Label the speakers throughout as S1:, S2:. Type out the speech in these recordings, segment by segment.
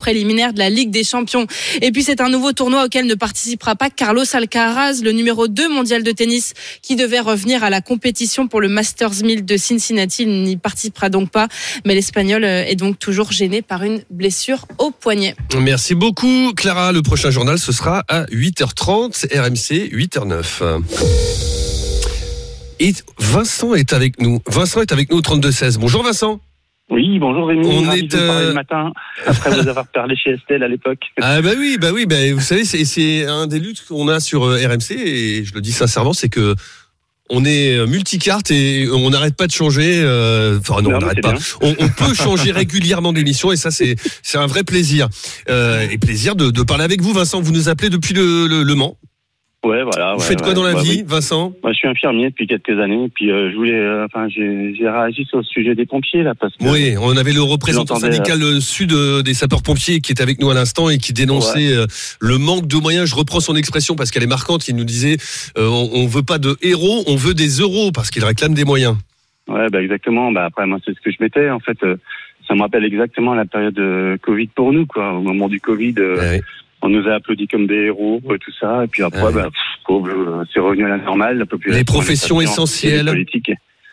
S1: préliminaires de la Ligue des Champions. Et puis c'est un nouveau tournoi auquel ne participera pas Carlos Alcaraz, le numéro 2 mondial de tennis, qui devait revenir à la compétition pour le Masters 1000 de Cincinnati. Il n'y participera donc pas, mais l'Espagnol est donc toujours gêné par une blessure au poignet.
S2: Merci beaucoup Clara. Le prochain journal, ce sera à 8h30, RMC 8h09. Et Vincent est avec nous. Vincent est avec nous au 32-16. Bonjour Vincent.
S3: Oui, bonjour Rémi. Ravi de vous parler le matin, après vous avoir parlé chez Estelle à l'époque.
S2: Ah bah oui, vous savez, c'est un des luttes qu'on a sur RMC, et je le dis sincèrement, c'est que on est multicarte et on n'arrête pas de changer. On n'arrête pas. On peut changer régulièrement d'émission, et ça c'est un vrai plaisir. Et plaisir de parler avec vous, Vincent. Vous nous appelez depuis le Mans.
S3: Ouais, voilà.
S2: Vous faites quoi dans la vie, Vincent ?
S3: Moi, je suis infirmier depuis quelques années, et puis je voulais, j'ai réagi sur le sujet des pompiers là, parce que.
S2: Oui, on avait le représentant syndical sud des sapeurs-pompiers qui est avec nous à l'instant et qui dénonçait le manque de moyens. Je reprends son expression parce qu'elle est marquante. Il nous disait, on veut pas de héros, on veut des euros, parce qu'il réclame des moyens. Ouais,
S3: exactement. Après, moi, c'est ce que je mettais. En fait, ça me rappelle exactement la période Covid pour nous, quoi. Au moment du Covid. On nous a applaudis comme des héros et tout ça, et puis après, c'est revenu à la normale, la population.
S2: Les professions essentielles.
S3: Les politiques.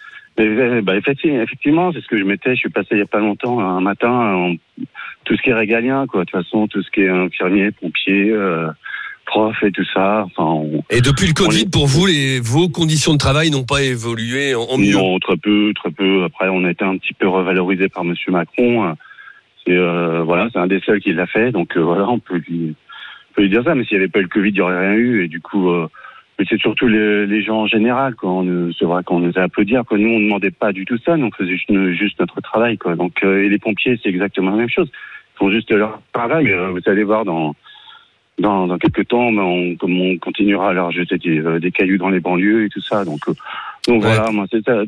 S3: Effectivement, c'est ce que je mettais. Je suis passé il y a pas longtemps, un matin, tout ce qui est régalien, quoi. De toute façon, tout ce qui est infirmier, pompier, prof et tout ça.
S2: Et depuis le Covid, pour vous, vos conditions de travail n'ont pas évolué en mieux ?
S3: Non, très peu. Après, on a été un petit peu revalorisé par Monsieur Macron. C'est un des seuls qui l'a fait, donc on peut lui dire ça. Mais s'il n'y avait pas eu le Covid, il n'y aurait rien eu. Et du coup, mais c'est surtout les gens en général, quoi. C'est vrai qu'on nous a applaudi, quoi. Nous, on ne demandait pas du tout ça, nous, on faisait juste notre travail, quoi. Donc, et les pompiers, c'est exactement la même chose. Ils font juste leur travail. Vous allez voir dans quelques temps, on continuera à leur jeter des cailloux dans les banlieues et tout ça. Donc voilà, moi c'est ça.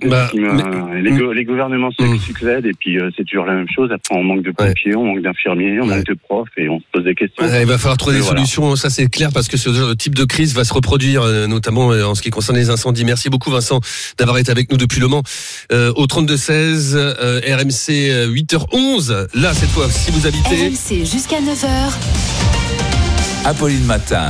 S3: Les gouvernements succèdent, et puis c'est toujours la même chose. Après, on manque de pompiers, on manque d'infirmiers, on manque de profs, et on se pose des questions.
S2: Il va falloir trouver des solutions, ça c'est clair, parce que ce type de crise va se reproduire, notamment en ce qui concerne les incendies. Merci beaucoup Vincent d'avoir été avec nous depuis Le Mans. Au 32-16, RMC 8h11. Là, cette fois, si vous habitez...
S4: RMC jusqu'à 9h.
S5: Apolline Matin.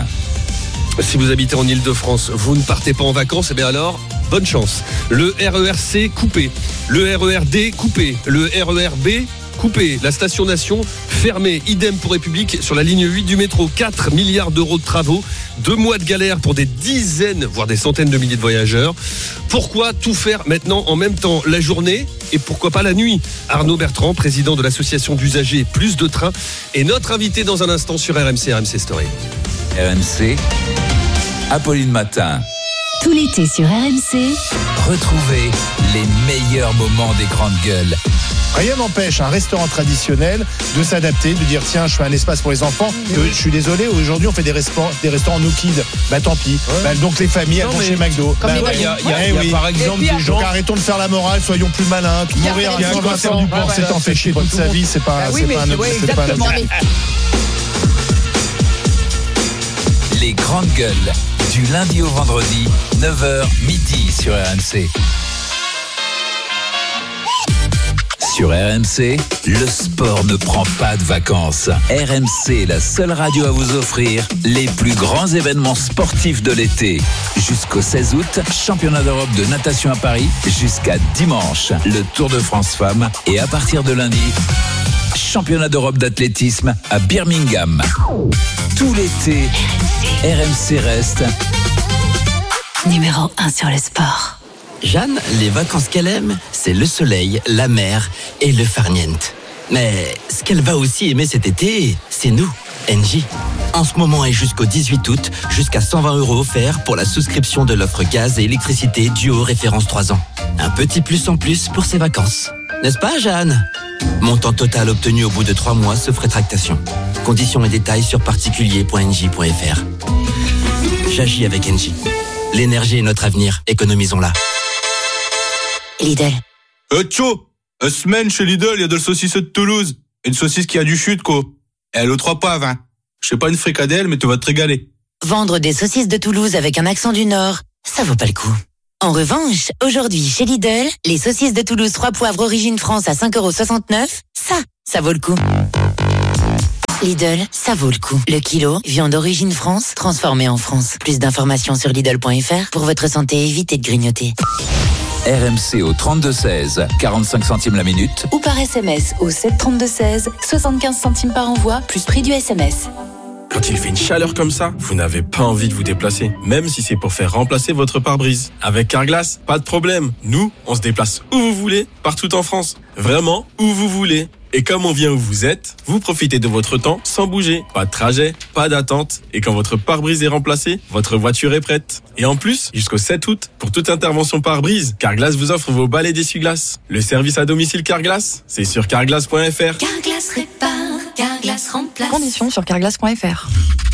S2: Si vous habitez en Ile-de-France, vous ne partez pas en vacances, bien alors, bonne chance. Le RERC coupé, le RERD coupé, le RERB coupé, la station Nation fermée, idem pour République sur la ligne 8 du métro. 4 milliards d'euros de travaux, 2 mois de galère pour des dizaines, voire des centaines de milliers de voyageurs. Pourquoi tout faire maintenant en même temps, la journée et pourquoi pas la nuit ? Arnaud Bertrand, président de l'association d'usagers Plus de Trains, est notre invité dans un instant sur RMC Story.
S5: RMC, Apolline Matin.
S4: Tout l'été sur RMC,
S5: retrouvez les meilleurs moments des grandes gueules.
S6: Rien n'empêche un restaurant traditionnel de s'adapter, de dire tiens, je fais un espace pour les enfants. Je suis désolé, aujourd'hui on fait des restaurants no kids. Tant pis. Donc les familles elles vont chez McDo.
S2: Il y a par exemple des gens.
S6: Donc arrêtons de faire la morale, soyons plus malins. Mourir à 120 ans du port, c'est en fait chier toute sa vie, c'est pas un.
S5: Les grandes gueules, du lundi au vendredi, 9h midi sur RMC. Sur RMC, le sport ne prend pas de vacances. RMC, la seule radio à vous offrir les plus grands événements sportifs de l'été. Jusqu'au 16 août, championnat d'Europe de natation à Paris. Jusqu'à dimanche, le Tour de France Femmes. Et à partir de lundi, championnat d'Europe d'athlétisme à Birmingham. Tout l'été, RMC reste
S4: numéro 1 sur le sport.
S7: Jeanne, les vacances qu'elle aime, c'est le soleil, la mer et le farniente. Mais ce qu'elle va aussi aimer cet été, c'est nous, Engie. En ce moment et jusqu'au 18 août, jusqu'à 120 € offerts pour la souscription de l'offre gaz et électricité Duo référence 3 ans. Un petit plus en plus pour ses vacances. N'est-ce pas, Jeanne ? Montant total obtenu au bout de 3 mois sauf rétractation. Conditions et détails sur particulier.engie.fr. J'agis avec Engie. L'énergie est notre avenir, économisons-la.
S4: Lidl.
S8: Tcho, une semaine chez Lidl, il y a de la saucisse de Toulouse. Une saucisse qui a du chute, quoi. Et elle aux 3 poivres, hein. Je sais pas une fricadelle, mais tu vas te régaler.
S4: Vendre des saucisses de Toulouse avec un accent du Nord, ça vaut pas le coup. En revanche, aujourd'hui, chez Lidl, les saucisses de Toulouse 3 poivres origine France à 5,69 €, ça vaut le coup. Lidl, ça vaut le coup. Le kilo, viande d'origine France, transformée en France. Plus d'informations sur Lidl.fr pour votre santé, évitez de grignoter.
S5: RMC au 32-16, 45 centimes la minute.
S9: Ou par SMS au 732-16, 75 centimes par envoi, plus prix du SMS.
S10: Quand il fait une chaleur comme ça, vous n'avez pas envie de vous déplacer, même si c'est pour faire remplacer votre pare-brise. Avec Carglass, pas de problème. Nous, on se déplace où vous voulez, partout en France. Vraiment, où vous voulez. Et comme on vient où vous êtes, vous profitez de votre temps sans bouger. Pas de trajet, pas d'attente. Et quand votre pare-brise est remplacé, votre voiture est prête. Et en plus, jusqu'au 7 août, pour toute intervention pare-brise, Carglass vous offre vos balais d'essuie-glace. Le service à domicile Carglass, c'est sur carglass.fr.
S9: Carglass répare, Carglass remplace. Conditions sur carglass.fr.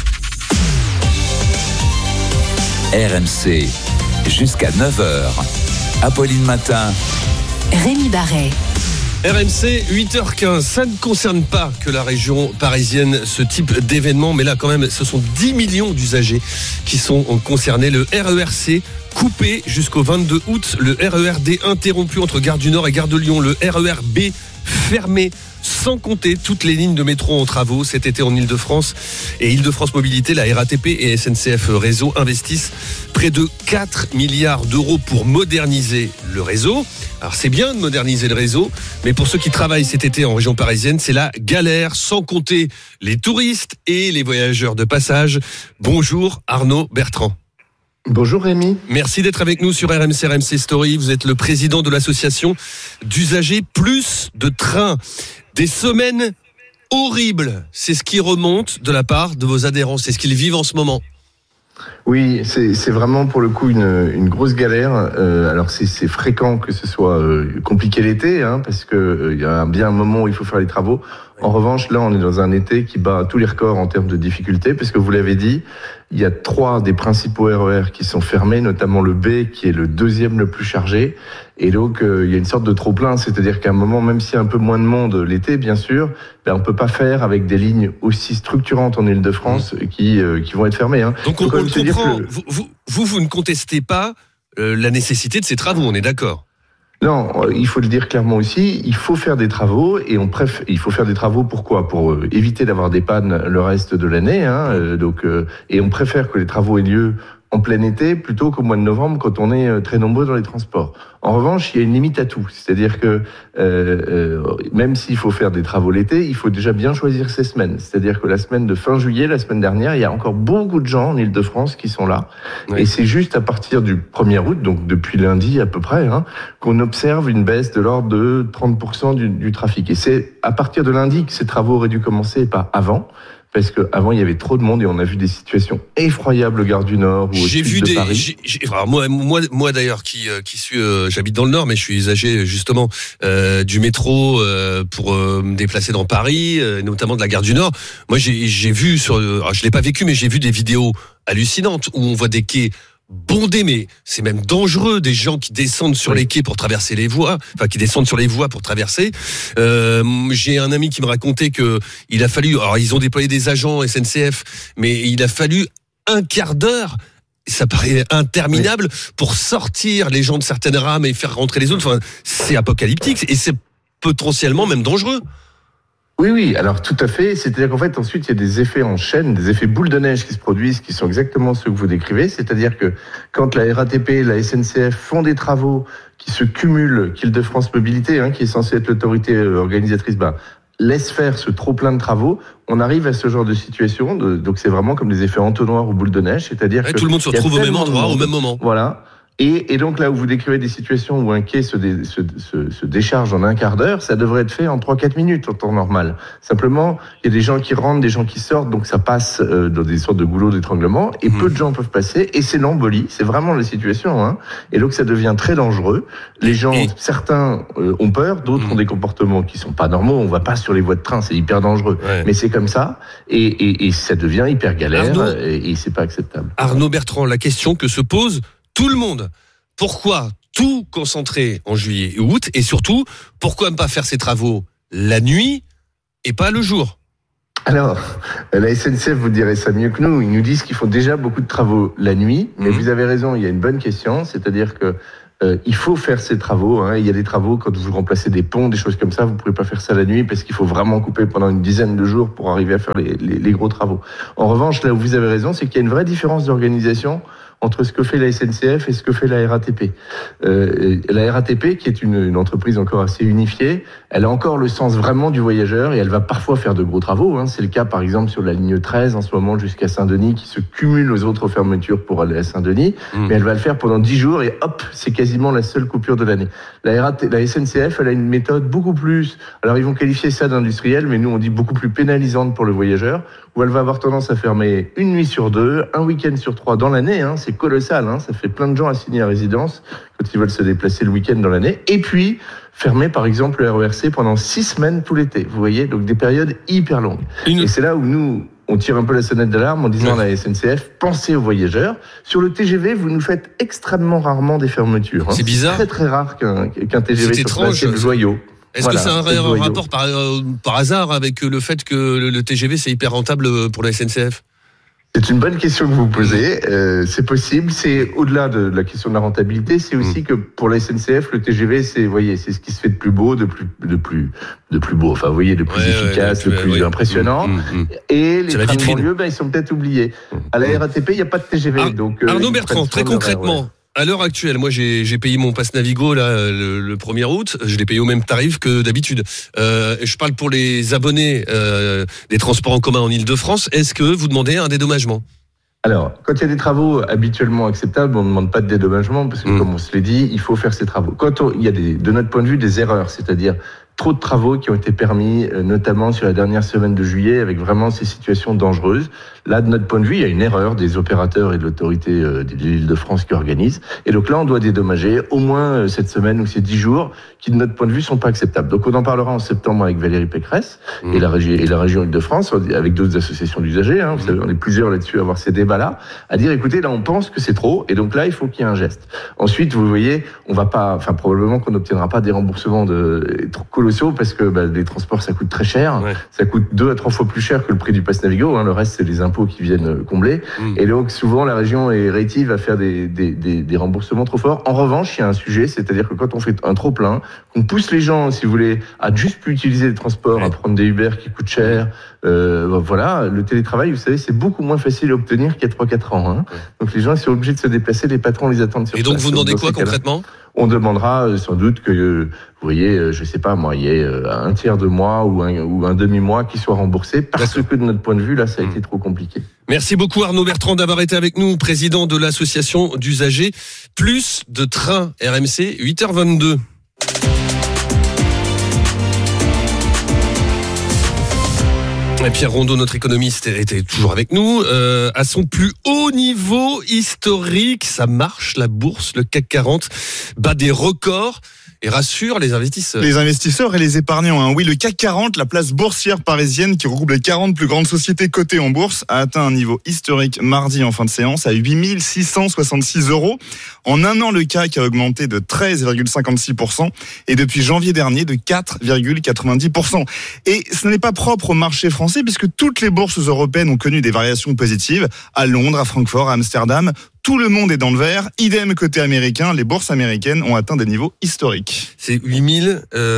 S5: RMC, jusqu'à 9h. Apolline Matin.
S9: Rémi Barret.
S2: RMC 8h15, ça ne concerne pas que la région parisienne, ce type d'événement, mais là quand même ce sont 10 millions d'usagers qui sont concernés. Le RERC coupé jusqu'au 22 août, le RERD interrompu entre Gare du Nord et Gare de Lyon, le RERB fermé, sans compter toutes les lignes de métro en travaux cet été en Ile-de-France. Et Ile-de-France Mobilité, la RATP et SNCF Réseau investissent près de 4 milliards d'euros pour moderniser le réseau. Alors c'est bien de moderniser le réseau, mais pour ceux qui travaillent cet été en région parisienne, c'est la galère, sans compter les touristes et les voyageurs de passage. Bonjour Arnaud Bertrand.
S11: Bonjour Rémi.
S2: Merci d'être avec nous sur RMC Story. Vous êtes le président de l'association d'usagers plus de trains. Des semaines horribles, c'est ce qui remonte de la part de vos adhérents, c'est ce qu'ils vivent en ce moment.
S11: Oui, c'est vraiment pour le coup une grosse galère. Alors c'est fréquent que ce soit compliqué l'été, parce que il y a bien un moment où il faut faire les travaux. En revanche, là, on est dans un été qui bat tous les records en termes de difficulté, parce que vous l'avez dit, il y a 3 des principaux RER qui sont fermés, notamment le B, qui est le deuxième le plus chargé. Et donc, il y a une sorte de trop-plein, c'est-à-dire qu'à un moment, même s'il y a un peu moins de monde l'été, bien sûr, on peut pas faire avec des lignes aussi structurantes en Ile-de-France qui vont être fermées.
S2: Donc, on le comprend. Vous ne contestez pas la nécessité de ces travaux, on est d'accord ?
S11: Non, il faut le dire clairement aussi, il faut faire des travaux et il faut faire des travaux pourquoi ? Pour éviter d'avoir des pannes le reste de l'année, et on préfère que les travaux aient lieu en plein été plutôt qu'au mois de novembre quand on est très nombreux dans les transports. En revanche, il y a une limite à tout, c'est-à-dire que même s'il faut faire des travaux l'été, il faut déjà bien choisir ses semaines. C'est-à-dire que la semaine de fin juillet, la semaine dernière, il y a encore beaucoup de gens en Ile-de-France qui sont là. Oui. Et c'est juste à partir du 1er août, donc depuis lundi à peu près, qu'on observe une baisse de l'ordre de 30% du trafic. Et c'est à partir de lundi que ces travaux auraient dû commencer et pas avant. Parce qu'avant, il y avait trop de monde et on a vu des situations effroyables Gare du Nord ou au sud de Paris.
S2: Alors moi d'ailleurs, qui suis, j'habite dans le Nord, mais je suis usager justement du métro pour me déplacer dans Paris, notamment de la Gare du Nord. Moi, j'ai vu alors, je l'ai pas vécu, mais j'ai vu des vidéos hallucinantes où on voit des quais bondés, mais c'est même dangereux, des gens qui descendent sur les quais pour traverser les voies, qui descendent sur les voies pour traverser. J'ai un ami qui me racontait que il a fallu, alors ils ont déployé des agents SNCF, mais il a fallu un quart d'heure, ça paraît interminable, pour sortir les gens de certaines rames et faire rentrer les autres. Enfin, c'est apocalyptique et c'est potentiellement même dangereux.
S11: Oui, alors tout à fait. C'est-à-dire qu'en fait, ensuite, il y a des effets en chaîne, des effets boule de neige qui se produisent, qui sont exactement ceux que vous décrivez. C'est-à-dire que quand la RATP et la SNCF font des travaux qui se cumulent, qu'Île-de-France Mobilité, qui est censée être l'autorité organisatrice, laisse faire ce trop-plein de travaux, on arrive à ce genre de situation. Donc c'est vraiment comme des effets entonnoirs ou boule de neige. C'est-à-dire que
S2: tout le monde se retrouve au même endroit, au même moment.
S11: Voilà. Et donc là où vous décrivez des situations où un quai se décharge en un quart d'heure, ça devrait être fait en 3-4 minutes en temps normal. Simplement, il y a des gens qui rentrent, des gens qui sortent, donc ça passe dans des sortes de goulots d'étranglement, et peu de gens peuvent passer, et c'est l'embolie, c'est vraiment la situation. Et donc ça devient très dangereux. Les gens, certains ont peur, d'autres ont des comportements qui sont pas normaux, on va pas sur les voies de train, c'est hyper dangereux. Ouais. Mais c'est comme ça, et ça devient hyper galère, et c'est pas acceptable.
S2: Arnaud Bertrand, la question que se pose tout le monde. Pourquoi tout concentrer en juillet et août? Et surtout, pourquoi ne pas faire ces travaux la nuit et pas le jour?
S11: Alors, la SNCF vous dirait ça mieux que nous. Ils nous disent qu'ils font déjà beaucoup de travaux la nuit. Mais vous avez raison, il y a une bonne question. C'est-à-dire que Il faut faire ces travaux. Hein. Il y a des travaux quand vous remplacez des ponts, des choses comme ça. Vous pouvez pas faire ça la nuit parce qu'il faut vraiment couper pendant une dizaine de jours pour arriver à faire les gros travaux. En revanche, là où vous avez raison, c'est qu'il y a une vraie différence d'organisation entre ce que fait la SNCF et ce que fait la RATP. La RATP, qui est une entreprise encore assez unifiée, elle a encore le sens vraiment du voyageur et elle va parfois faire de gros travaux. Hein. C'est le cas par exemple sur la ligne 13 en ce moment jusqu'à Saint-Denis qui se cumule aux autres fermetures pour aller à Saint-Denis. Mais elle va le faire pendant 10 jours et hop, c'est quasiment la seule coupure de l'année. La SNCF, elle a une méthode beaucoup plus, alors ils vont qualifier ça d'industriel, mais nous on dit beaucoup plus pénalisante pour le voyageur, où elle va avoir tendance à fermer une nuit sur 2, un week-end sur 3 dans l'année. Hein. C'est colossal, hein. Ça fait plein de gens assigner à résidence quand ils veulent se déplacer le week-end dans l'année. Et puis, fermer par exemple le RERC pendant 6 semaines tout l'été. Vous voyez, donc des périodes hyper longues. Et c'est là où nous, on tire un peu la sonnette d'alarme en disant à la SNCF, pensez aux voyageurs. Sur le TGV, vous nous faites extrêmement rarement des fermetures. Hein.
S2: C'est bizarre.
S11: C'est très rare qu'un TGV
S2: c'est
S11: sur place, c'est le joyau.
S2: Est-ce que c'est un rapport par hasard avec le fait que le TGV c'est hyper rentable pour la SNCF ?
S11: C'est une bonne question que vous posez. C'est possible. C'est au-delà de la question de la rentabilité. C'est aussi que pour la SNCF, le TGV, c'est ce qui se fait de plus beau, de plus beau. Enfin, vous voyez, de plus efficace, de plus impressionnant. Et les trains de banlieue, ils sont peut-être oubliés. À la RATP, il n'y a pas de TGV. Donc,
S2: Arnaud Bertrand, très concrètement. À l'heure actuelle, moi j'ai payé mon pass Navigo là le 1er août, je l'ai payé au même tarif que d'habitude. Je parle pour les abonnés des transports en commun en Ile-de-France. Est-ce que vous demandez un dédommagement ?
S11: Alors, quand il y a des travaux habituellement acceptables, on ne demande pas de dédommagement parce que comme on se l'est dit, il faut faire ces travaux. Quand il y a de notre point de vue des erreurs, c'est-à-dire trop de travaux qui ont été permis, notamment sur la dernière semaine de juillet, avec vraiment ces situations dangereuses. Là, de notre point de vue, il y a une erreur des opérateurs et de l'autorité de l'Île-de-France qui organise. Et donc là, on doit dédommager au moins cette semaine ou ces 10 jours qui, de notre point de vue, sont pas acceptables. Donc on en parlera en septembre avec Valérie Pécresse et la région Île-de-France, avec d'autres associations d'usagers. Hein. Vous savez, on est plusieurs là-dessus à avoir ces débats-là, à dire, écoutez, là, on pense que c'est trop, et donc là, il faut qu'il y ait un geste. Ensuite, vous voyez, on va pas, probablement qu'on n'obtiendra pas des remboursements trop colossaux parce que les transports, ça coûte très cher. Ouais. Ça coûte 2 à 3 fois plus cher que le prix du pass Navigo. Hein. Le reste, c'est les impôts qui viennent combler. Et donc, souvent, la région est rétive à faire des remboursements trop forts. En revanche, il y a un sujet, c'est-à-dire que quand on fait un trop-plein, qu'on pousse les gens, si vous voulez, à juste plus utiliser les transports, à prendre des Uber qui coûtent cher, voilà, le télétravail, vous savez, c'est beaucoup moins facile à obtenir qu'il y a 3-4 ans. Hein. Donc, les gens sont obligés de se déplacer, les patrons les attendent sur place.
S2: Et donc, vous demandez quoi concrètement ?
S11: On demandera sans doute que, vous voyez, je sais pas moi, il y ait un tiers de mois ou un demi-mois qui soit remboursé parce que de notre point de vue, là, ça a été trop compliqué.
S2: Merci beaucoup Arnaud Bertrand d'avoir été avec nous, président de l'association d'usagers Plus de trains RMC, 8h22. Et Pierre Rondeau, notre économiste, était toujours avec nous. À son plus haut niveau historique, ça marche, la bourse, le CAC 40 bat des records et rassure les investisseurs.
S12: Les investisseurs et les épargnants. Hein. Oui, le CAC 40, la place boursière parisienne qui regroupe les 40 plus grandes sociétés cotées en bourse, a atteint un niveau historique mardi en fin de séance à 8 666 €. En un an, le CAC a augmenté de 13,56% et depuis janvier dernier de 4,90%. Et ce n'est pas propre au marché français puisque toutes les bourses européennes ont connu des variations positives. À Londres, à Francfort, à Amsterdam, tout le monde est dans le vert. Idem côté américain, les bourses américaines ont atteint des niveaux historiques.
S2: C'est 8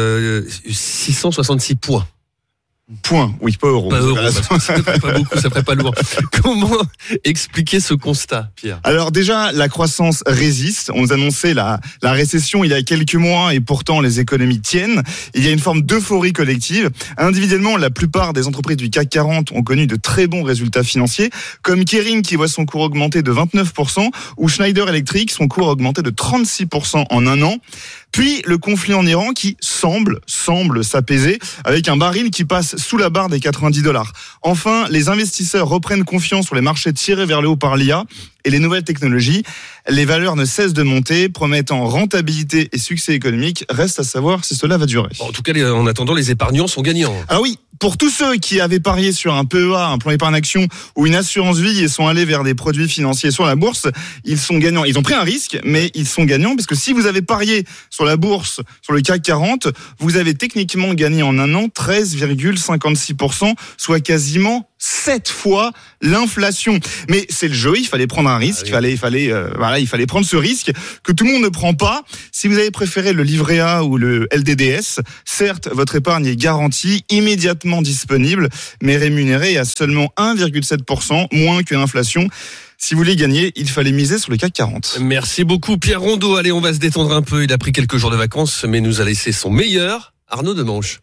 S2: 666 points.
S12: Points, oui, pas euros.
S2: Pas euros, ça ferait pas beaucoup, ça ferait pas lourd. Comment expliquer ce constat, Pierre ?
S12: Alors déjà, la croissance résiste. On nous annonçait la récession il y a quelques mois et pourtant les économies tiennent. Il y a une forme d'euphorie collective. Individuellement, la plupart des entreprises du CAC 40 ont connu de très bons résultats financiers, comme Kering qui voit son cours augmenter de 29% ou Schneider Electric, son cours augmenter de 36% en un an. Puis le conflit en Iran qui semble s'apaiser avec un baril qui passe sous la barre des $90. Enfin, les investisseurs reprennent confiance sur les marchés tirés vers le haut par l'IA et les nouvelles technologies. Les valeurs ne cessent de monter, promettant rentabilité et succès économique. Reste à savoir si cela va durer.
S2: En tout cas, en attendant, les épargnants sont gagnants.
S12: Ah oui, pour tous ceux qui avaient parié sur un PEA, un plan épargne action ou une assurance vie et sont allés vers des produits financiers sur la bourse, ils sont gagnants. Ils ont pris un risque, mais ils sont gagnants parce que si vous avez parié sur la bourse, sur le CAC 40, vous avez techniquement gagné en un an 13,56%, soit quasiment 7 fois l'inflation. Mais c'est le jeu, il fallait prendre un risque, il fallait prendre ce risque que tout le monde ne prend pas. Si vous avez préféré le livret A ou le LDDS, certes, votre épargne est garantie, immédiatement disponible, mais rémunérée à seulement 1,7%, moins que l'inflation. Si vous voulez gagner, il fallait miser sur le CAC 40.
S2: Merci beaucoup Pierre Rondeau. Allez, on va se détendre un peu. Il a pris quelques jours de vacances, mais nous a laissé son meilleur, Arnaud Demanche.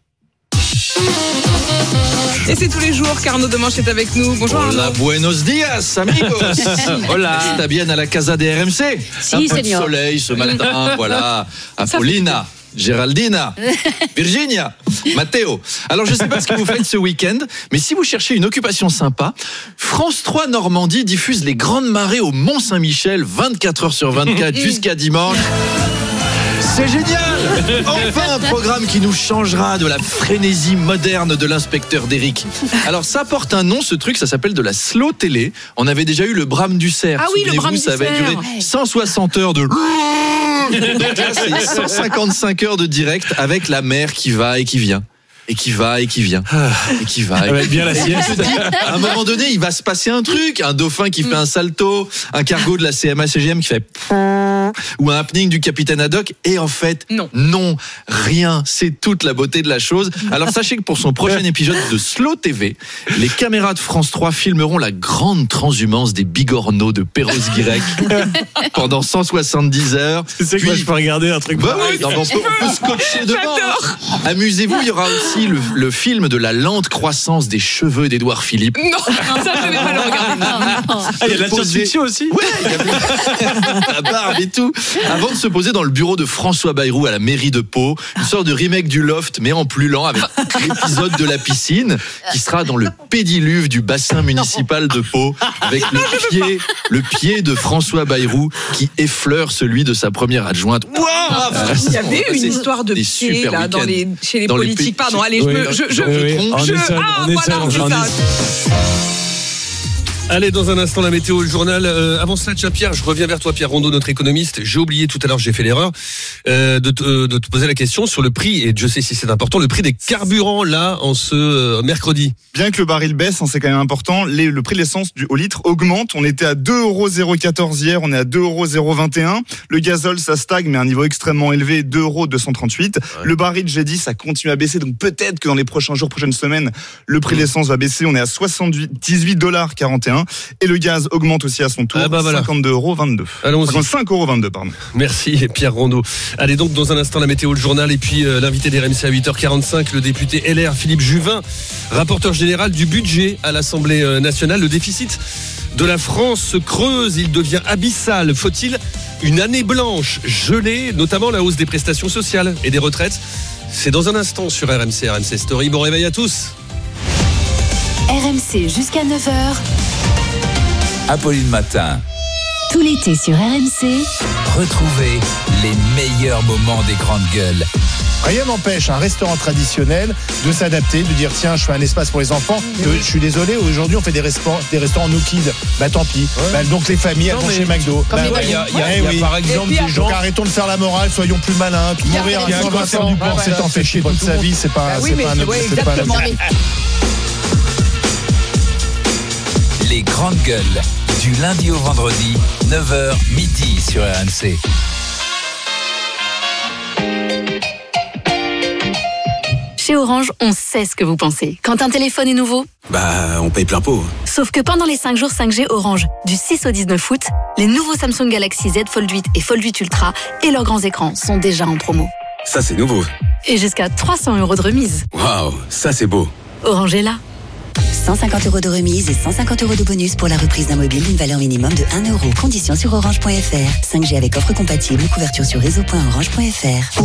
S13: Et c'est tous les jours qu'Arnaud Demanche est avec nous. Bonjour Arnaud.
S14: Hola, buenos dias, amigos. Hola, está bien à la casa de RMC.
S15: Si,
S14: un peu
S15: señor.
S14: de soleil ce matin, voilà. Apollina, Géraldina, Virginia, Matteo. Alors, je ne sais pas ce que vous faites ce week-end, mais si vous cherchez une occupation sympa, France 3 Normandie diffuse les grandes marées au Mont-Saint-Michel 24 heures sur 24 jusqu'à dimanche. C'est génial! Enfin un programme qui nous changera de la frénésie moderne de l'inspecteur d'Eric. Alors ça porte un nom, ce truc, ça s'appelle de la slow télé. On avait déjà eu le Brame du Cerf.
S13: Ah oui, le Brame du
S14: ça avait duré 160 heures de... Donc là, c'est 155 heures de direct avec la mer qui va et qui vient. Et qui va et qui vient. Et qui va.
S6: Ça va être bien la sieste.
S14: À un moment donné, il va se passer un truc. Un dauphin qui fait un salto, un cargo de la CMA-CGM qui fait ou un happening du capitaine Haddock. Et en fait, non, rien. C'est toute la beauté de la chose. Alors sachez que pour son prochain épisode de Slow TV, les caméras de France 3 filmeront la grande transhumance des bigorneaux de Perros-Guirec pendant 170 heures.
S6: C'est que moi je peux regarder un truc.
S14: Bah oui, on peut scotcher devant. Amusez-vous, il y aura aussi le film de la lente croissance des cheveux d'Édouard Philippe.
S13: Non, ça je ne vais pas le regarder.
S6: Il y a de la science-fiction aussi.
S14: Ouais, il y a la barbe et tout. Avant de se poser dans le bureau de François Bayrou à la mairie de Pau, une sorte de remake du Loft, mais en plus lent, avec l'épisode de la piscine, qui sera dans le pédiluve du bassin municipal de Pau, avec le pied de François Bayrou qui effleure celui de sa première adjointe.
S13: Il y avait une histoire de pied là, chez les politiques. Pardon, allez,
S2: Allez, dans un instant, la météo, le journal. Avant cela, tiens, Pierre, je reviens vers toi, Pierre Rondeau, notre économiste. J'ai oublié tout à l'heure, j'ai fait l'erreur de te poser la question sur le prix, et Dieu sait si c'est important, le prix des carburants, là, en ce mercredi.
S12: Bien que le baril baisse, c'est quand même important, le prix de l'essence au litre augmente. On était à 2,014 € hier, on est à 2,021 €. Le gazole, ça stagne, mais à un niveau extrêmement élevé, 2,238 €. Ouais. Le baril, j'ai dit, ça continue à baisser, donc peut-être que dans les prochains jours, prochaines semaines, le prix de l'essence va baisser. On est à 18,41 $. Et le gaz augmente aussi à son tour, 52,22 €.
S2: Allons-y.
S12: 55,22 €, pardon.
S2: Merci Pierre Rondeau. Allez, donc dans un instant, la météo, le journal, et puis l'invité d'RMC à 8h45, le député LR Philippe Juvin, rapporteur général du budget à l'Assemblée nationale. Le déficit de la France se creuse, il devient abyssal. Faut-il une année blanche gelée, notamment la hausse des prestations sociales et des retraites? C'est dans un instant sur RMC Story. Bon réveil à tous.
S9: RMC jusqu'à 9h.
S5: Apolline Matin.
S9: Tout l'été sur RMC.
S5: Retrouvez les meilleurs moments des grandes gueules.
S6: Rien n'empêche un restaurant traditionnel de s'adapter, de dire tiens, je fais un espace pour les enfants. Je suis désolé, aujourd'hui on fait des restaurants no kids. Bah tant pis. Donc les familles elles vont chez McDo.
S2: Il y a par exemple des gens.
S6: Donc arrêtons de faire la morale, soyons plus malins. Mourir à 120 ans du porc, c'est en fait chier toute sa vie, c'est pas un
S5: Les grandes gueules, du lundi au vendredi, 9h, midi sur RMC.
S9: Chez Orange, on sait ce que vous pensez. Quand un téléphone est nouveau,
S8: on paye plein pot.
S9: Sauf que pendant les 5 jours 5G Orange, du 6 au 19 août, les nouveaux Samsung Galaxy Z Fold 8 et Fold 8 Ultra et leurs grands écrans sont déjà en promo.
S8: Ça, c'est nouveau.
S9: Et jusqu'à 300 € de remise.
S8: Waouh, ça, c'est beau.
S9: Orange est là.
S16: 150 € de remise et 150 € de bonus pour la reprise d'un mobile d'une valeur minimum de 1 €. Conditions sur orange.fr. 5G avec offre compatible. Couverture sur réseau.orange.fr.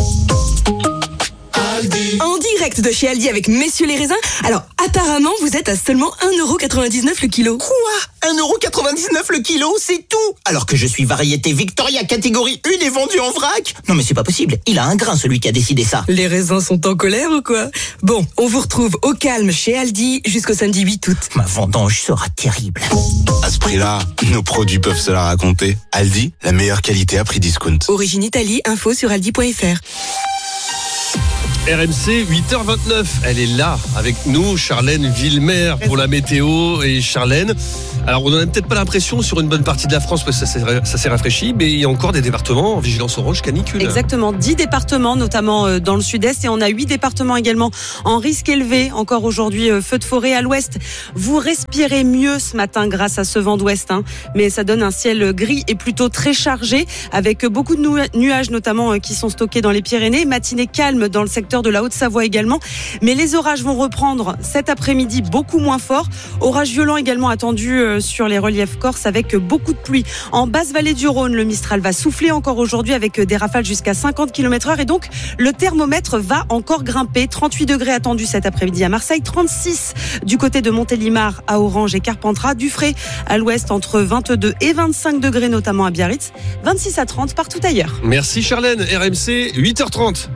S13: En direct de chez Aldi avec Messieurs les raisins. Alors, apparemment, vous êtes à seulement 1,99 € le kilo.
S17: Quoi ? 1,99 € le kilo, c'est tout. Alors que je suis variété Victoria catégorie 1 et vendu en vrac. Non mais c'est pas possible, il a un grain celui qui a décidé ça.
S13: Les raisins sont en colère ou quoi ? Bon, on vous retrouve au calme chez Aldi jusqu'au samedi 8 août.
S17: Ma vendange sera terrible.
S18: À ce prix-là, nos produits peuvent se la raconter. Aldi, la meilleure qualité à prix discount.
S13: Origine Italie, info sur aldi.fr.
S2: RMC, 8h29. Elle est là avec nous, Charlène Villemer pour la météo. Et Charlène, alors on n'a peut-être pas l'impression sur une bonne partie de la France parce que ça s'est rafraîchi, mais il y a encore des départements en vigilance orange canicule.
S15: Exactement, 10 départements notamment dans le sud-est et on a 8 départements également en risque élevé. Encore aujourd'hui, feu de forêt à l'ouest. Vous respirez mieux ce matin grâce à ce vent d'ouest, mais ça donne un ciel gris et plutôt très chargé avec beaucoup de nuages notamment qui sont stockés dans les Pyrénées. Matinée calme dans le secteur de la Haute-Savoie également, mais les orages vont reprendre cet après-midi beaucoup moins forts. Orages violents également attendus sur les reliefs corses avec beaucoup de pluie. En basse vallée du Rhône, le Mistral va souffler encore aujourd'hui avec des rafales jusqu'à 50 km/h et donc le thermomètre va encore grimper. 38 degrés attendus cet après-midi à Marseille, 36 du côté de Montélimar à Orange et Carpentras, du frais à l'ouest entre 22 et 25 degrés notamment à Biarritz, 26 à 30 partout ailleurs.
S2: Merci Charlène, RMC, 8h30.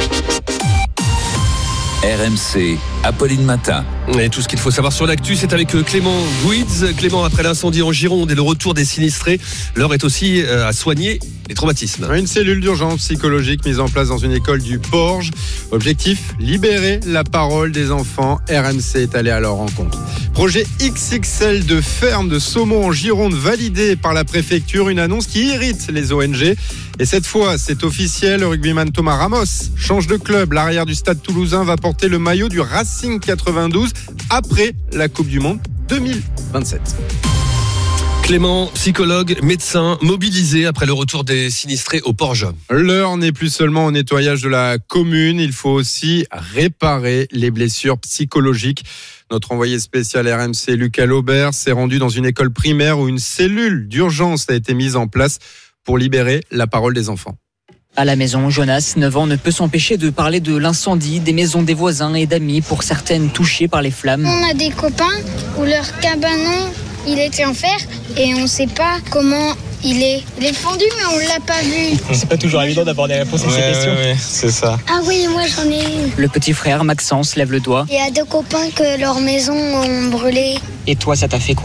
S5: RMC, Apolline Matin.
S2: Et tout ce qu'il faut savoir sur l'actu, c'est avec Clément Gouids. Clément, après l'incendie en Gironde et le retour des sinistrés, l'heure est aussi à soigner les traumatismes.
S19: Une cellule d'urgence psychologique mise en place dans une école du Porge. Objectif, libérer la parole des enfants. RMC est allé à leur rencontre. Projet XXL de ferme de saumon en Gironde validé par la préfecture. Une annonce qui irrite les ONG. Et cette fois, c'est officiel, le rugbyman Thomas Ramos change de club. L'arrière du Stade Toulousain va porter le maillot du Racing 92 après la Coupe du Monde 2027.
S2: Clément, psychologue, médecin, mobilisé après le retour des sinistrés au Porge.
S19: L'heure n'est plus seulement au nettoyage de la commune, il faut aussi réparer les blessures psychologiques. Notre envoyé spécial RMC, Lucas Laubert, s'est rendu dans une école primaire où une cellule d'urgence a été mise en place pour libérer la parole des enfants.
S20: À la maison, Jonas, 9 ans, ne peut s'empêcher de parler de l'incendie, des maisons des voisins et d'amis, pour certaines touchées par les flammes.
S21: On a des copains où leur cabanon, il était en fer et on ne sait pas comment il est fendu, mais on ne l'a pas vu.
S22: C'est pas toujours évident d'avoir des réponses à ces questions. Ouais, c'est ça.
S21: Ah oui, moi j'en ai une.
S20: Le petit frère, Maxence, lève le doigt.
S21: Il y a 2 copains que leur maison ont brûlé.
S22: Et toi, ça t'a fait quoi ?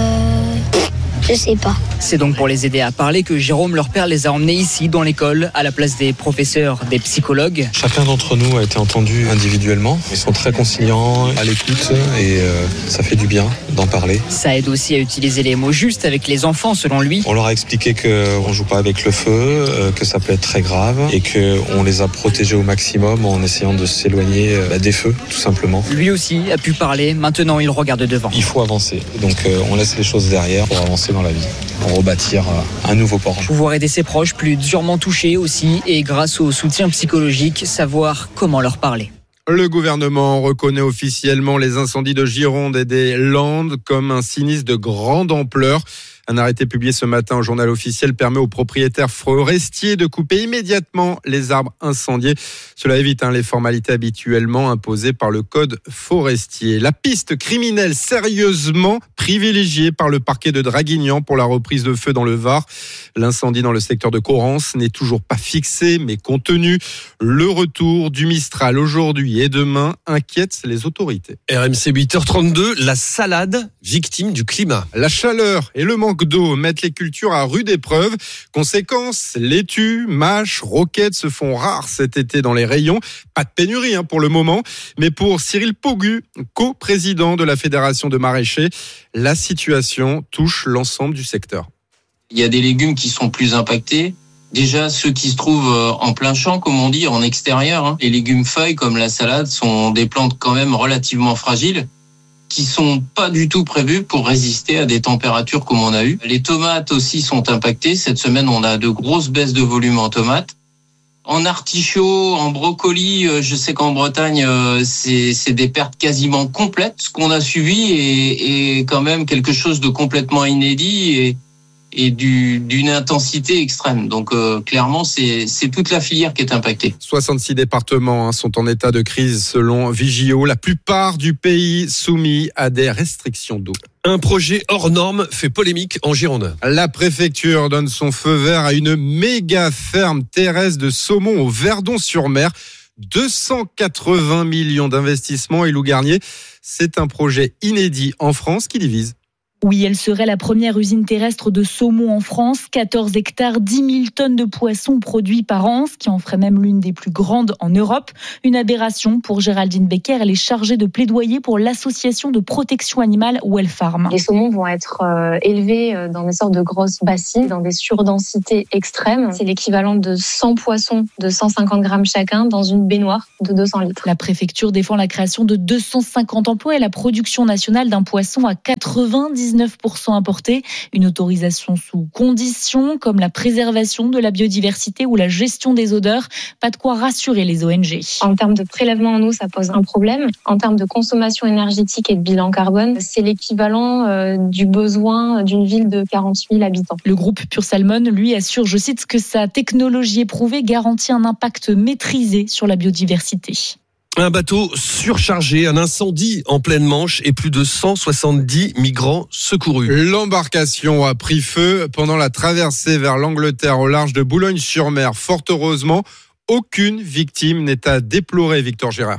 S21: Je sais pas.
S20: C'est donc pour les aider à parler que Jérôme, leur père, les a emmenés ici, dans l'école, à la place des professeurs, des psychologues.
S23: Chacun d'entre nous a été entendu individuellement. Ils sont très conciliants, à l'écoute, et ça fait du bien d'en parler.
S20: Ça aide aussi à utiliser les mots justes avec les enfants, selon lui.
S23: On leur a expliqué qu'on ne joue pas avec le feu, que ça peut être très grave, et qu'on les a protégés au maximum en essayant de s'éloigner des feux, tout simplement.
S20: Lui aussi a pu parler, maintenant il regarde devant.
S23: Il faut avancer, donc on laisse les choses derrière pour avancer dans la vie, pour rebâtir un nouveau Porge.
S20: Pouvoir aider ses proches plus durement touchés aussi, et grâce au soutien psychologique, savoir comment leur parler.
S19: Le gouvernement reconnaît officiellement les incendies de Gironde et des Landes comme un sinistre de grande ampleur. Un arrêté publié ce matin au journal officiel permet aux propriétaires forestiers de couper immédiatement les arbres incendiés. Cela évite les formalités habituellement imposées par le code forestier. La piste criminelle sérieusement privilégiée par le parquet de Draguignan pour la reprise de feu dans le Var. L'incendie dans le secteur de Corrence n'est toujours pas fixé mais contenu. Le retour du Mistral aujourd'hui et demain inquiète les autorités.
S2: RMC 8h32, la salade victime du climat.
S19: La chaleur et le manque d'eau mettent les cultures à rude épreuve. Conséquence, laitues, mâches, roquettes se font rares cet été dans les rayons. Pas de pénurie pour le moment, mais pour Cyril Pogu, co-président de la Fédération de maraîchers, la situation touche l'ensemble du secteur.
S24: Il y a des légumes qui sont plus impactés. Déjà, ceux qui se trouvent en plein champ, comme on dit, en extérieur. Les légumes feuilles, comme la salade, sont des plantes quand même relativement fragiles, qui sont pas du tout prévues pour résister à des températures comme on a eu. Les tomates aussi sont impactées. Cette semaine, on a de grosses baisses de volume en tomates. En artichaut, en brocoli, je sais qu'en Bretagne, c'est des pertes quasiment complètes. Ce qu'on a suivi est quand même quelque chose de complètement inédit et d'une intensité extrême. Donc clairement, c'est toute la filière qui est impactée.
S19: 66 départements sont en état de crise selon Vigio. La plupart du pays soumis à des restrictions d'eau.
S2: Un projet hors norme fait polémique en Gironde.
S19: La préfecture donne son feu vert à une méga ferme terrestre de saumon au Verdon-sur-Mer. 280 millions d'investissements et Loup Garnier. C'est un projet inédit en France qui divise.
S1: Oui, elle serait la première usine terrestre de saumon en France. 14 hectares, 10 000 tonnes de poissons produits par an, ce qui en ferait même l'une des plus grandes en Europe. Une aberration pour Géraldine Becker. Elle est chargée de plaidoyer pour l'association de protection animale Wellfarm.
S3: Les saumons vont être élevés dans des sortes de grosses bassines, dans des surdensités extrêmes. C'est l'équivalent de 100 poissons de 150 grammes chacun dans une baignoire de 200 litres.
S1: La préfecture défend la création de 250 emplois et la production nationale d'un poisson à 99% importé. Une autorisation sous conditions comme la préservation de la biodiversité ou la gestion des odeurs. Pas de quoi rassurer les ONG.
S3: En termes de prélèvement en eau, ça pose un problème. En termes de consommation énergétique et de bilan carbone, c'est l'équivalent du besoin d'une ville de 40 000 habitants.
S1: Le groupe Pure Salmon, lui, assure, je cite, que sa technologie éprouvée garantit un impact maîtrisé sur la biodiversité.
S2: Un bateau surchargé, un incendie en pleine Manche et plus de 170 migrants secourus.
S19: L'embarcation a pris feu pendant la traversée vers l'Angleterre au large de Boulogne-sur-Mer. Fort heureusement, aucune victime n'est à déplorer, Victor Gérard.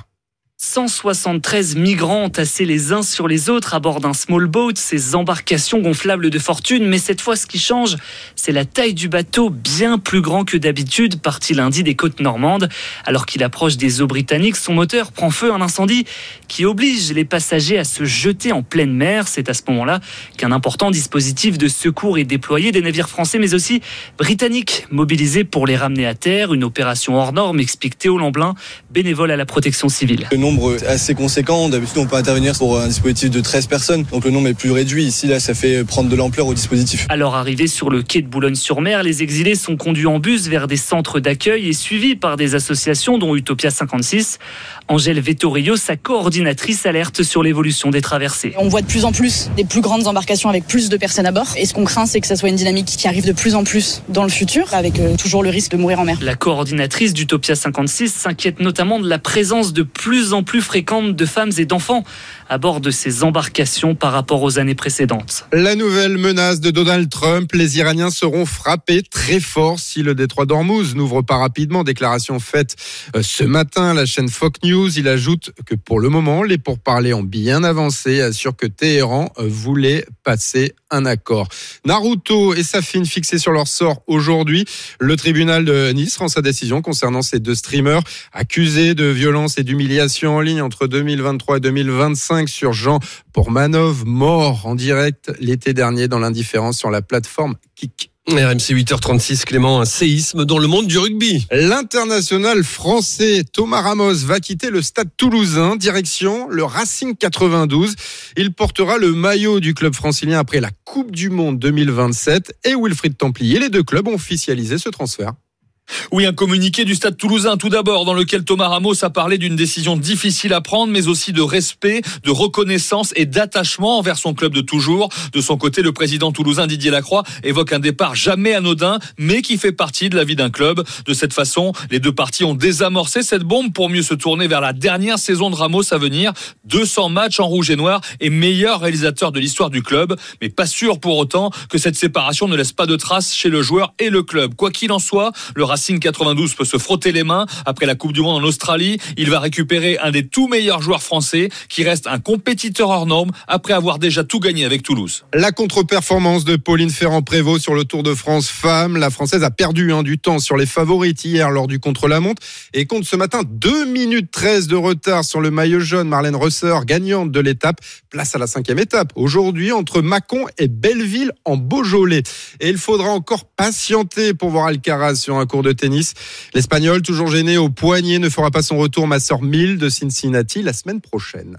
S4: 173 migrants entassés les uns sur les autres à bord d'un small boat, ces embarcations gonflables de fortune. Mais cette fois, ce qui change, c'est la taille du bateau, bien plus grand que d'habitude, parti lundi des côtes normandes. Alors qu'il approche des eaux britanniques, son moteur prend feu, un incendie qui oblige les passagers à se jeter en pleine mer. C'est à ce moment-là qu'un important dispositif de secours est déployé, des navires français mais aussi britanniques mobilisés pour les ramener à terre. Une opération hors norme, explique Théo Lamblin, bénévole à la protection civile.
S7: Le nombre est assez conséquent. D'habitude, on peut intervenir pour un dispositif de 13 personnes. Donc le nombre est plus réduit. Ici, là, ça fait prendre de l'ampleur au dispositif.
S4: Alors arrivés sur le quai de Boulogne-sur-Mer, les exilés sont conduits en bus vers des centres d'accueil et suivis par des associations dont Utopia 56. Angèle Vettorio, sa coordinatrice, alerte sur l'évolution des traversées.
S25: On voit de plus en plus des plus grandes embarcations avec plus de personnes à bord. Et ce qu'on craint, c'est que ça soit une dynamique qui arrive de plus en plus dans le futur, avec toujours le risque de mourir en mer.
S4: La coordinatrice d'Utopia 56 s'inquiète notamment de la présence de plus en plus fréquente de femmes et d'enfants à bord de ces embarcations par rapport aux années précédentes.
S19: La nouvelle menace de Donald Trump, les Iraniens seront frappés très fort si le détroit d'Ormuz n'ouvre pas rapidement. Déclaration faite ce matin à la chaîne Fox News. Il ajoute que pour le moment, les pourparlers ont bien avancé, assure que Téhéran voulait passer un accord. Naruto et Safin fixés sur leur sort aujourd'hui. Le tribunal de Nice rend sa décision concernant ces deux streamers accusés de violence et d'humiliation en ligne entre 2023 et 2025 sur Jean Pormanov, mort en direct l'été dernier dans l'indifférence sur la plateforme Kik.
S2: RMC 8h36, Clément, un séisme dans le monde du rugby.
S19: L'international français Thomas Ramos va quitter le stade toulousain, direction le Racing 92. Il portera le maillot du club francilien après la Coupe du Monde 2027 et Wilfried Templier. Les deux clubs ont officialisé ce transfert.
S26: Oui, un communiqué du Stade Toulousain tout d'abord, dans lequel Thomas Ramos a parlé d'une décision difficile à prendre, mais aussi de respect, de reconnaissance et d'attachement envers son club de toujours. De son côté, le président toulousain Didier Lacroix évoque un départ jamais anodin, mais qui fait partie de la vie d'un club. De cette façon, les deux parties ont désamorcé cette bombe pour mieux se tourner vers la dernière saison de Ramos à venir. 200 matchs en rouge et noir et meilleur réalisateur de l'histoire du club. Mais pas sûr pour autant que cette séparation ne laisse pas de traces chez le joueur et le club. Quoi qu'il en soit, le Racing 92 peut se frotter les mains. Après la Coupe du Monde en Australie, il va récupérer un des tout meilleurs joueurs français qui reste un compétiteur hors norme après avoir déjà tout gagné avec Toulouse.
S19: La contre-performance de Pauline Ferrand-Prévot sur le Tour de France Femmes. La Française a perdu du temps sur les favorites hier lors du contre-la-montre et compte ce matin 2 minutes 13 de retard sur le maillot jaune. Marlène Rosser, gagnante de l'étape, place à la 5e étape. Aujourd'hui, entre Mâcon et Belleville en Beaujolais. Et il faudra encore patienter pour voir Alcaraz sur un court de tennis. L'Espagnol, toujours gêné au poignet, ne fera pas son retour Master 1000 de Cincinnati la semaine prochaine.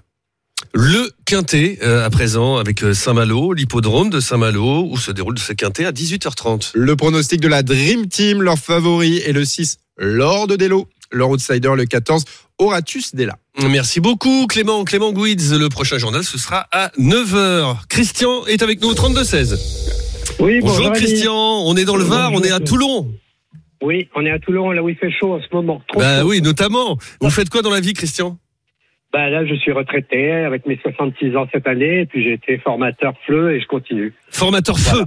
S2: Le Quintet, à présent, avec Saint-Malo, l'hippodrome de Saint-Malo, où se déroule ce Quintet à 18h30.
S19: Le pronostic de la Dream Team, leur favori, est le 6, Lord Dello. Leur outsider, le 14, Horatus Della.
S2: Merci beaucoup, Clément Gouids. Le prochain journal, ce sera à 9h. Christian est avec nous au 32-16.
S27: Oui,
S2: bonjour Christian, on est dans le Var, on est à Toulon.
S27: Oui, on est à Toulon, là où il fait chaud en ce moment. Trop chaud.
S2: Oui, notamment. Vous faites quoi dans la vie, Christian ?
S27: Là, je suis retraité avec mes 66 ans cette année, et puis j'ai été formateur FLE et je continue.
S2: Formateur FLE.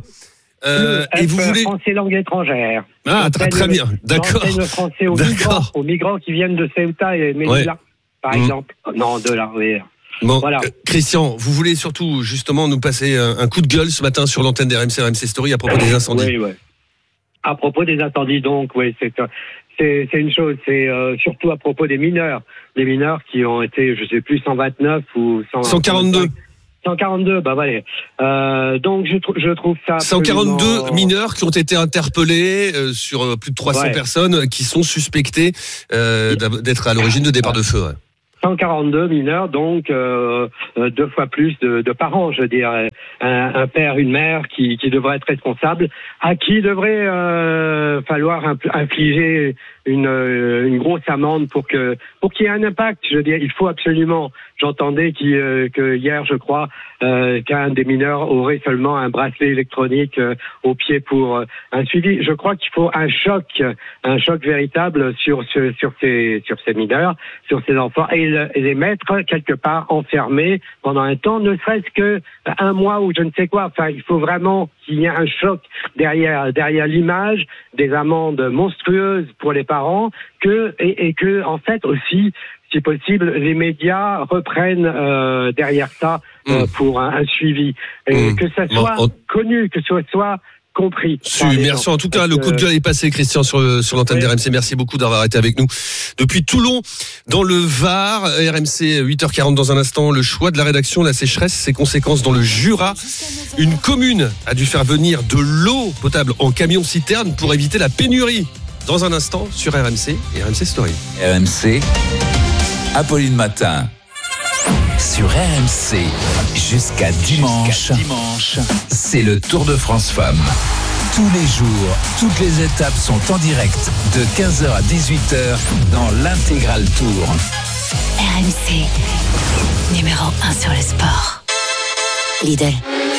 S2: Et vous voulez
S27: français langue étrangère.
S2: Très bien, d'accord.
S27: J'enseigne le français aux migrants qui viennent de Ceuta et Melilla, par exemple. Non, de là, oui.
S2: Bon,
S27: Voilà.
S2: Christian, vous voulez surtout justement nous passer un coup de gueule ce matin sur l'antenne d'RMC, RMC Story à propos des incendies.
S27: Oui. À propos des incendies, donc, oui, c'est une chose. C'est surtout à propos des mineurs qui ont été, je sais plus, 129 ou
S2: 142.
S27: 142, bah voilà. Donc je trouve ça
S2: 142 mineurs qui ont été interpellés sur plus de 300 personnes qui sont suspectées d'être à l'origine de départ de feu. Ouais.
S27: 142 mineurs, donc 2 fois plus de parents, je dirais. Un père, une mère qui devrait être responsable, à qui devrait falloir infliger une grosse amende pour qu'il y ait un impact. Je veux dire, il faut absolument. J'entendais que hier, je crois, qu'un des mineurs aurait seulement un bracelet électronique au pied pour un suivi. Je crois qu'il faut un choc véritable sur ces mineurs, sur ces enfants, et les mettre quelque part enfermés pendant un temps, ne serait-ce que un mois ou je ne sais quoi. Enfin, il faut vraiment qu'il y ait un choc derrière l'image, des amendes monstrueuses pour les parents, et que en fait aussi, si possible, les médias reprennent derrière ça pour un suivi, et que ça soit connu, que ce soit compris.
S2: Merci. En tout cas, le coup de gueule est passé, Christian, sur l'antenne d'RMC. Merci beaucoup d'avoir été avec nous depuis Toulon, dans le Var. RMC 8h40 dans un instant. Le choix de la rédaction, la sécheresse, ses conséquences dans le Jura. Une commune a dû faire venir de l'eau potable en camion-citerne pour éviter la pénurie. Dans un instant, sur RMC et RMC Story.
S5: RMC, Apolline Matin. Sur RMC, jusqu'à dimanche, c'est le Tour de France Femmes. Tous les jours, toutes les étapes sont en direct de 15h à 18h dans l'Intégral Tour.
S16: RMC, numéro 1 sur le sport. Lidl.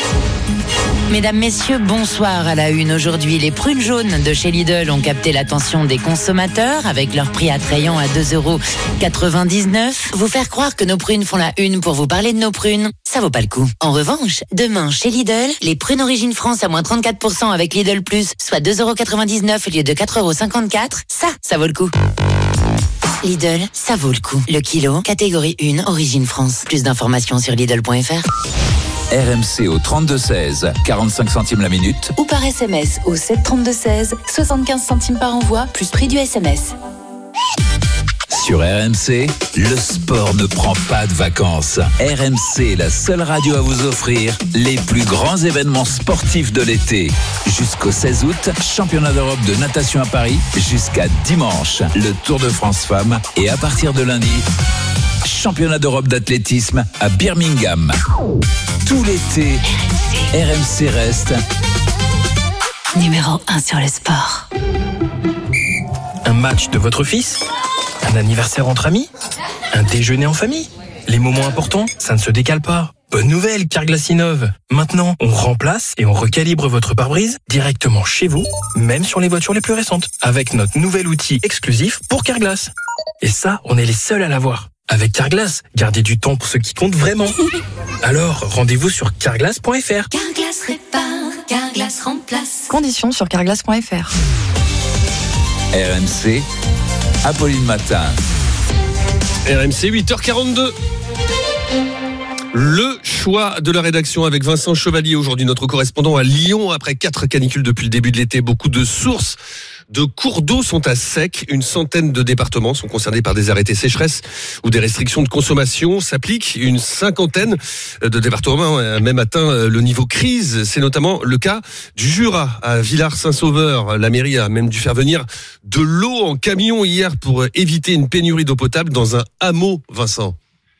S16: Mesdames, messieurs, bonsoir. À la une aujourd'hui, les prunes jaunes de chez Lidl ont capté l'attention des consommateurs avec leur prix attrayant à 2,99 €. Vous faire croire que nos prunes font la une pour vous parler de nos prunes, ça vaut pas le coup. En revanche, demain, chez Lidl, les prunes Origine France à moins 34% avec Lidl Plus, soit 2,99 € au lieu de 4,54 €, ça vaut le coup. Lidl, ça vaut le coup. Le kilo, catégorie 1, Origine France. Plus d'informations sur Lidl.fr.
S5: RMC au 32-16, 45 centimes la minute.
S16: Ou par SMS au 732-16, 75 centimes par envoi, plus prix du SMS.
S5: Sur RMC, le sport ne prend pas de vacances. RMC est la seule radio à vous offrir les plus grands événements sportifs de l'été. Jusqu'au 16 août, championnat d'Europe de natation à Paris. Jusqu'à dimanche, le Tour de France Femmes. Et à partir de lundi, championnat d'Europe d'athlétisme à Birmingham. Tout l'été, RMC reste
S16: numéro 1 sur le sport.
S6: Un match de votre fils ? Un anniversaire entre amis ? Un déjeuner en famille ? Les moments importants, ça ne se décale pas. Bonne nouvelle, Carglass innove. Maintenant, on remplace et on recalibre votre pare-brise directement chez vous, même sur les voitures les plus récentes, avec notre nouvel outil exclusif pour Carglass. Et ça, on est les seuls à l'avoir. Avec Carglass, gardez du temps pour ce qui compte vraiment. Alors, rendez-vous sur carglass.fr.
S16: Carglass répare, Carglass remplace.
S8: Conditions sur carglass.fr.
S5: RMC, Apolline Matin.
S2: RMC 8h42. Le choix de la rédaction avec Vincent Chevalier, aujourd'hui notre correspondant à Lyon. Après 4 canicules depuis le début de l'été, beaucoup de sources de cours d'eau sont à sec. Une centaine de départements sont concernés par des arrêtés sécheresse ou des restrictions de consommation s'appliquent. Une cinquantaine de départements a même atteint le niveau crise. C'est notamment le cas du Jura, à Villars-Saint-Sauveur. La mairie a même dû faire venir de l'eau en camion hier pour éviter une pénurie d'eau potable dans un hameau, Vincent.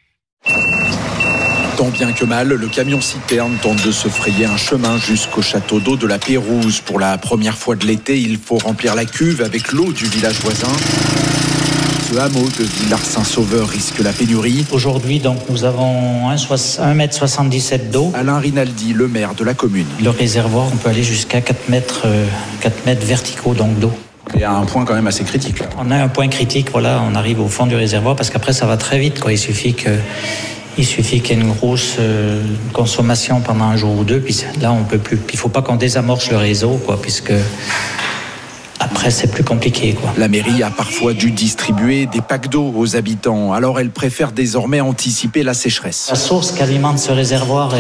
S9: Tant bien que mal, le camion-citerne tente de se frayer un chemin jusqu'au château d'eau de la Pérouse. Pour la première fois de l'été, il faut remplir la cuve avec l'eau du village voisin. Ce hameau de Villars-Saint-Sauveur risque la pénurie.
S10: Aujourd'hui, donc, nous avons 1,77 m d'eau.
S9: Alain Rinaldi, le maire de la commune.
S10: Le réservoir, on peut aller jusqu'à 4 mètres verticaux donc, d'eau.
S9: Et à un point quand même assez critique. Là.
S10: On a un point critique, voilà, on arrive au fond du réservoir parce qu'après ça va très vite, quoi. Il suffit qu'il y ait une grosse consommation pendant un jour ou deux, puis là on peut plus. Il faut pas qu'on désamorce le réseau, quoi, puisque Après, c'est plus compliqué, quoi.
S9: La mairie a parfois dû distribuer des packs d'eau aux habitants. Alors elle préfère désormais anticiper la sécheresse.
S10: La source qui alimente ce réservoir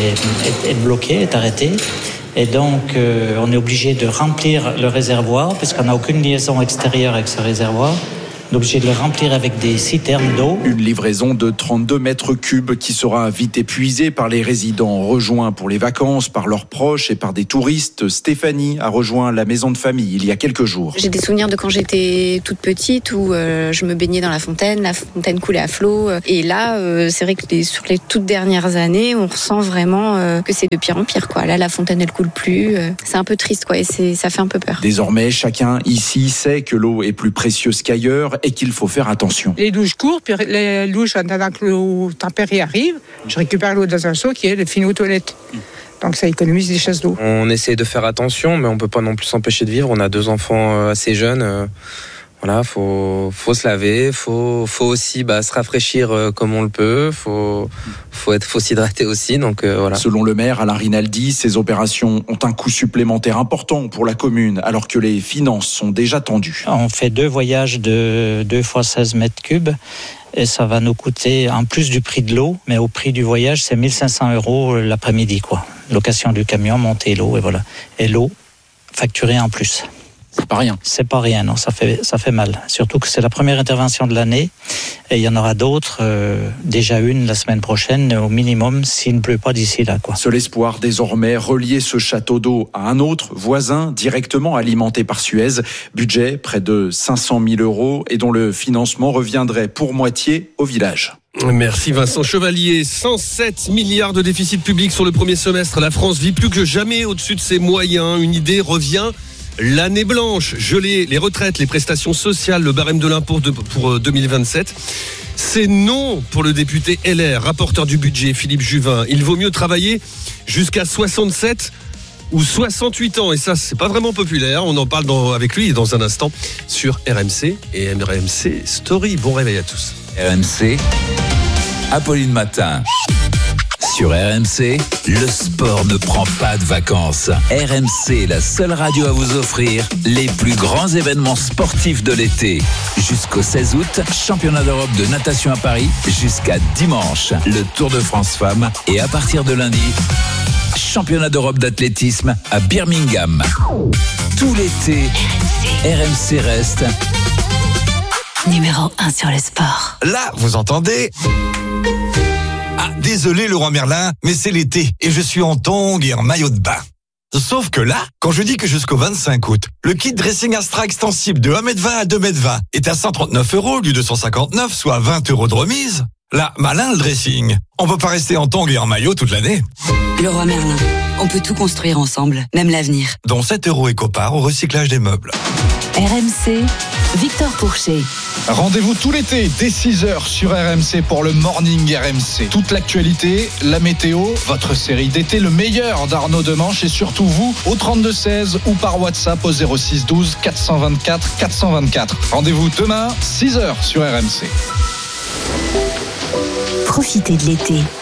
S10: est bloquée, est arrêtée. Et donc, on est obligé de remplir le réservoir, puisqu'on n'a aucune liaison extérieure avec ce réservoir. On est obligé de le remplir avec des citernes d'eau.
S9: Une livraison de 32 mètres cubes qui sera vite épuisée par les résidents rejoints pour les vacances, par leurs proches et par des touristes. Stéphanie a rejoint la maison de famille il y a quelques jours.
S8: J'ai des souvenirs de quand j'étais toute petite où je me baignais dans la fontaine coulait à flot. Et là, c'est vrai que sur les toutes dernières années, on ressent vraiment que c'est de pire en pire, quoi. Là, la fontaine, elle coule plus. C'est un peu triste, quoi, et ça fait un peu peur.
S9: Désormais, chacun ici sait que l'eau est plus précieuse qu'ailleurs et qu'il faut faire attention.
S11: Les douches courent, puis les douches, en attendant que l'eau tempérée arrive, je récupère l'eau dans un seau qui est fini aux toilettes. Donc ça économise des chasses d'eau.
S12: On essaie de faire attention, mais on ne peut pas non plus s'empêcher de vivre. On a 2 enfants assez jeunes. Voilà, faut se laver, faut aussi se rafraîchir comme on le peut, faut s'hydrater aussi, donc voilà.
S9: Selon le maire Alain Rinaldi, ces opérations ont un coût supplémentaire important pour la commune, alors que les finances sont déjà tendues.
S10: On fait 2 voyages de 2 fois 16 mètres cubes, et ça va nous coûter, en plus du prix de l'eau, mais au prix du voyage, c'est 1 500 € l'après-midi, quoi. Location du camion, monter l'eau, et voilà. Et l'eau facturée en plus.
S9: C'est pas rien.
S10: C'est pas rien, non, ça fait mal. Surtout que c'est la première intervention de l'année et il y en aura d'autres, déjà une la semaine prochaine au minimum s'il ne pleut pas d'ici là, quoi.
S9: Seul espoir désormais, relier ce château d'eau à un autre voisin directement alimenté par Suez. Budget près de 500 000 € et dont le financement reviendrait pour moitié au village.
S2: Merci Vincent Chevalier. 107 milliards de déficit public sur le premier semestre. La France vit plus que jamais au-dessus de ses moyens. Une idée revient. L'année blanche, geler les retraites, les prestations sociales, le barème de l'impôt pour 2027. C'est non pour le député LR, rapporteur du budget Philippe Juvin. Il vaut mieux travailler jusqu'à 67 ou 68 ans. Et ça, c'est pas vraiment populaire. On en parle avec lui dans un instant sur RMC et RMC Story. Bon réveil à tous.
S5: RMC, Apolline Matin. Sur RMC, le sport ne prend pas de vacances. RMC, la seule radio à vous offrir les plus grands événements sportifs de l'été. Jusqu'au 16 août, championnat d'Europe de natation à Paris. Jusqu'à dimanche, le Tour de France Femmes. Et à partir de lundi, championnat d'Europe d'athlétisme à Birmingham. Tout l'été, RMC reste
S16: numéro 1 sur le sport.
S13: Là, vous entendez ? Ah, désolé Leroy Merlin, mais c'est l'été et je suis en tongs et en maillot de bain. Sauf que là, quand je dis que jusqu'au 25 août, le kit dressing Astra extensible de 1m20 à 2m20 est à 139 € au lieu de 159, soit 20 € de remise, là, malin le dressing. On peut pas rester en tongs et en maillot toute l'année.
S14: Leroy Merlin, on peut tout construire ensemble, même l'avenir.
S13: Dont 7 € éco-part au recyclage des meubles.
S16: RMC, Victor Pourchet.
S17: Rendez-vous tout l'été dès 6h sur RMC pour le Morning RMC. Toute l'actualité, la météo, votre série d'été, le meilleur d'Arnaud Demanche et surtout vous au 32-16 ou par WhatsApp au 06 12 424 424. Rendez-vous demain 6h sur RMC.
S16: Profitez de l'été